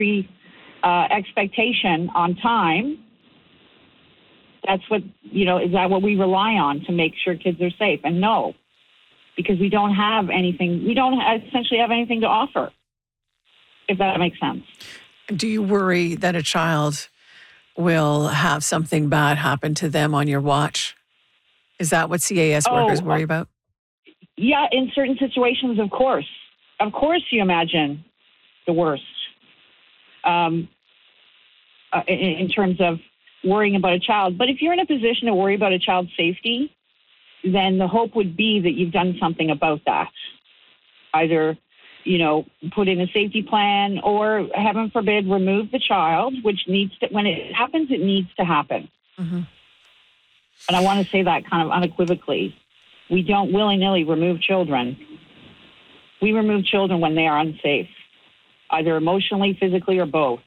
every expectation on time. That's what, is that what we rely on to make sure kids are safe? And no, because we don't have anything, we don't essentially have anything to offer, if that makes sense. Do you worry that a child will have something bad happen to them on your watch? Is that what CAS workers worry about? Yeah, in certain situations, of course. Of course you imagine the worst in terms of worrying about a child. But if you're in a position to worry about a child's safety, then the hope would be that you've done something about that. Either, put in a safety plan or, heaven forbid, remove the child, which needs to, when it happens, it needs to happen. Mm-hmm. And I want to say that kind of unequivocally. We don't willy-nilly remove children. We remove children when they are unsafe, either emotionally, physically, or both.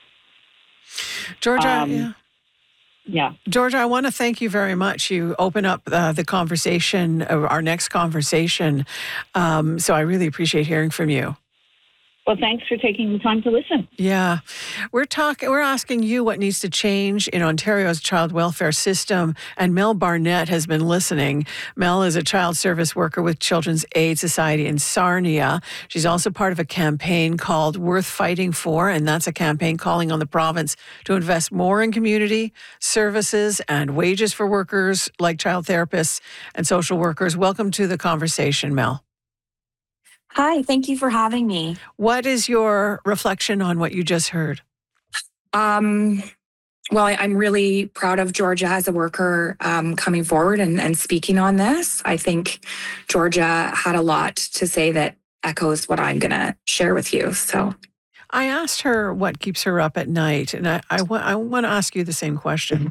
Georgia, Yeah. Georgia, I want to thank you very much. You open up the conversation, our next conversation. So I really appreciate hearing from you. Well, thanks for taking the time to listen. Yeah. We're asking you what needs to change in Ontario's child welfare system, and Mel Barnett has been listening. Mel is a child service worker with Children's Aid Society in Sarnia. She's also part of a campaign called Worth Fighting For, and that's a campaign calling on the province to invest more in community services and wages for workers like child therapists and social workers. Welcome to the conversation, Mel. Hi, thank you for having me. What is your reflection on what you just heard? Well, I'm really proud of Georgia as a worker coming forward and speaking on this. I think Georgia had a lot to say that echoes what I'm going to share with you. So I asked her what keeps her up at night, and I want to ask you the same question.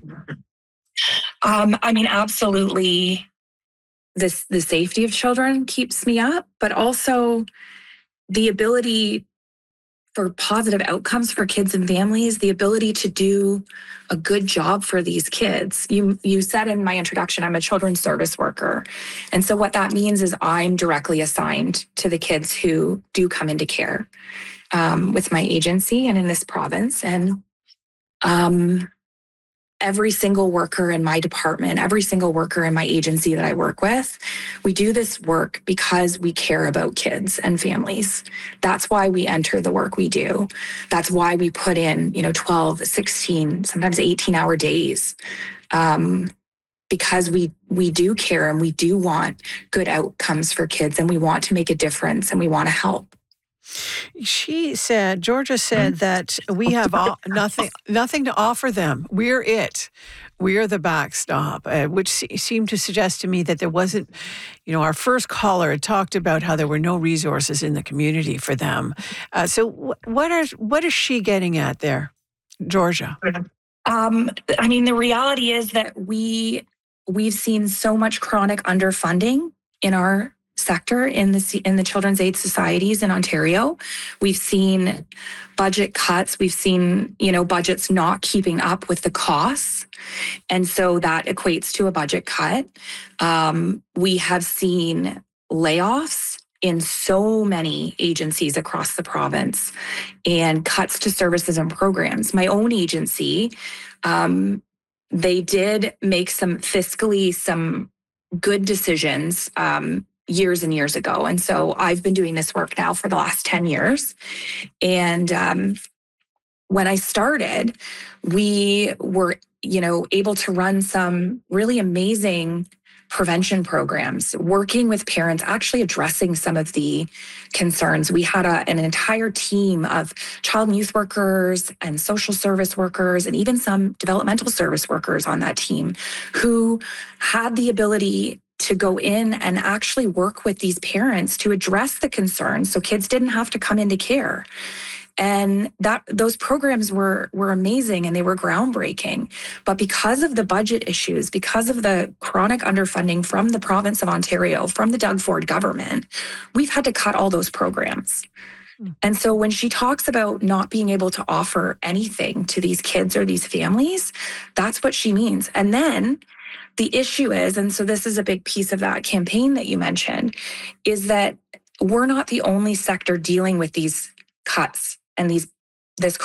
Absolutely. The safety of children keeps me up, but also the ability for positive outcomes for kids and families, the ability to do a good job for these kids. You said in my introduction, I'm a children's service worker. And so what that means is I'm directly assigned to the kids who do come into care with my agency and in this province. And every single worker in my department, every single worker in my agency that I work with, we do this work because we care about kids and families. That's why we enter the work we do. That's why we put in, 12, 16, sometimes 18-hour days, because we do care and we do want good outcomes for kids, and we want to make a difference and we want to help. Georgia said that we have nothing to offer them. We're it. We're the backstop, which seemed to suggest to me that there wasn't, our first caller had talked about how there were no resources in the community for them. So what is she getting at there, Georgia? The reality is that we've seen so much chronic underfunding in our sector in the Children's Aid Societies in Ontario. We've seen budget cuts. We've seen, budgets not keeping up with the costs. And so that equates to a budget cut. We have seen layoffs in so many agencies across the province and cuts to services and programs. My own agency, they did make some good decisions years and years ago. And so I've been doing this work now for the last 10 years. And when I started, we were, able to run some really amazing prevention programs, working with parents, actually addressing some of the concerns. We had an entire team of child and youth workers and social service workers and even some developmental service workers on that team who had the ability to go in and actually work with these parents to address the concerns so kids didn't have to come into care. And those programs were amazing and they were groundbreaking. But because of the budget issues, because of the chronic underfunding from the province of Ontario, from the Doug Ford government, we've had to cut all those programs. And so when she talks about not being able to offer anything to these kids or these families, that's what she means. And then the issue is, and so this is a big piece of that campaign that you mentioned, is that we're not the only sector dealing with these cuts and these this